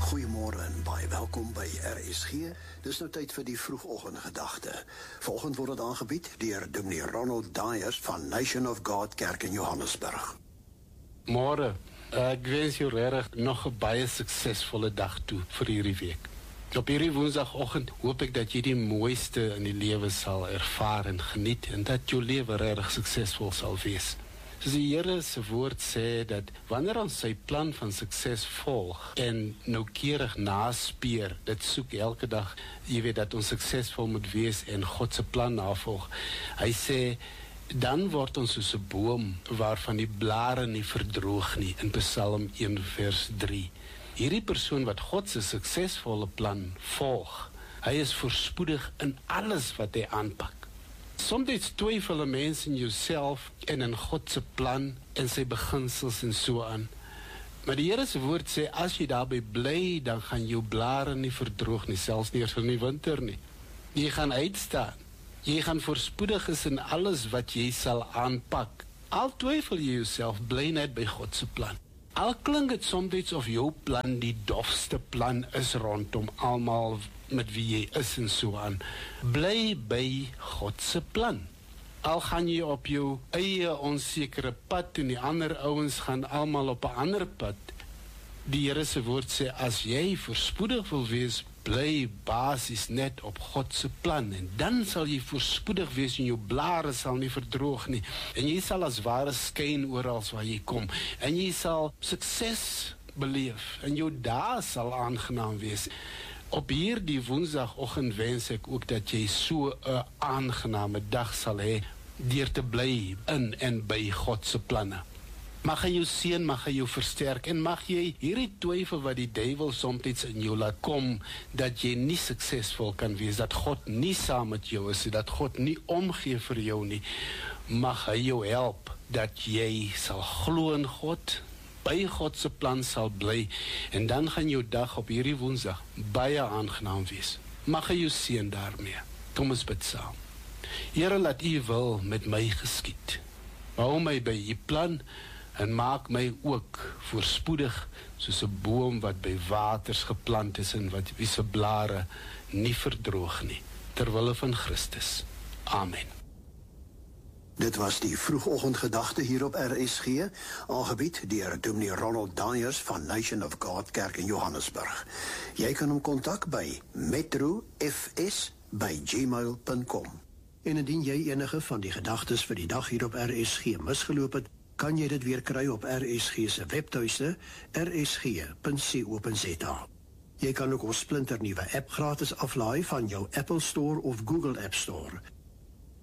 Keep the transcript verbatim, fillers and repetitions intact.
Goeiemôre en baie welkom by R S G. Dis nou tyd vir die vroegoggendgedagte. Vanoggend word dit aangebied deur Dominee Ronald Dyers van Nation of God Kerk in Johannesburg. Môre, uh, ek wens jou regtig nog 'n baie suksesvolle dag toe vir hierdie week. Op hierdie woensdagoggend hoop ek dat jy die mooiste in die lewe sal ervaar en geniet en dat jou lewe regtig suksesvol sal wees. Soos die Here se woord sê dat wanneer ons sy plan van sukses volg en noukeurig naspeur, dit soek elke dag, jy weet dat ons suksesvol moet wees en God se plan navolg. Hy sê, dan word ons soos 'n boom waarvan die blare nie verdroog nie, in Psalm een vers drie. Hierdie persoon wat God se suksesvolle plan volg, hy is voorspoedig in alles wat hy aanpak. Soms twyfel 'n mens in jouself en in God se plan en sy beginsels en so aan. Maar die Here se woord sê, as jy daarby bly, dan gaan jou blare nie verdroog nie, selfs nie eers in die winter nie. Jy gaan uitstaan. Jy gaan voorspoedig is in alles wat jy sal aanpak. Al twyfel jy jouself, bly net by God se plan. Al klink dit soms of jou plan die dofste plan is rondom almal met wie jy is en so aan. Bly by God se plan. Al gaan jy op jou eie onsekere pad en die ander ouens gaan almal op 'n ander pad. Die Here se woord sê, as jy voorspoedig wil wees, bly basies net op God se plan en dan sal jy voorspoedig wees en jou blare sal nie verdroog nie en jy sal as ware skyn oral waar jy kom en jy sal sukses beleef en jou dae sal aangenaam wees. Op hierdie woensdagoggend wens ek ook dat jy so 'n aangename dag sal hê deur te bly in en by God se planne. Mag hy jou seën, mag hy jou versterk en mag jy hierdie twyfel wat die duiwel soms in jou laat kom, dat jy nie suksesvol kan wees, dat God nie saam met jou is, dat God nie omgee vir jou nie, mag hy jou help, dat jy sal glo in God, by God se plan sal bly, en dan gaan jou dag op hierdie woensdag baie aangenaam wees. Mag hy jou seën daarmee. Kom ons bid saam. Here, laat u wil met my geskied. Hou my by u plan, en maak my ook voorspoedig soos 'n boom wat by waters geplant is en wat wie se blare nie verdroog nie, ter wille van Christus. Amen. Dit was die vroegoggendgedagte hier op R S G, aangebied deur Dominee Ronald Dyers van Nation of God Kerk in Johannesburg. Jy kan hom kontak by metro f s by gmail punt com. En indien jy enige van die gedagtes vir die dag hier op R S G misgeloop het, kan jy dit weer kry op R S G se webtuiste r s g punt co punt z a. Jy kan ook ons splinternuwe app gratis aflaai van jou Apple Store of Google App Store.